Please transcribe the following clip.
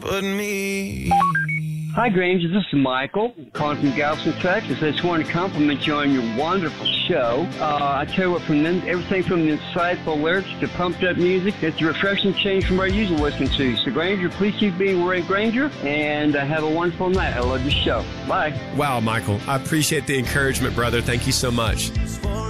but me. Hi, Granger. This is Michael, calling from Galveston, Texas. I just want to compliment you on your wonderful show. I tell you what, everything from the insightful lyrics to pumped-up music, it's a refreshing change from what I usually listen to. So, Granger, please keep being Ray Granger, and have a wonderful night. I love your show. Bye. Wow, Michael. I appreciate the encouragement, brother. Thank you so much.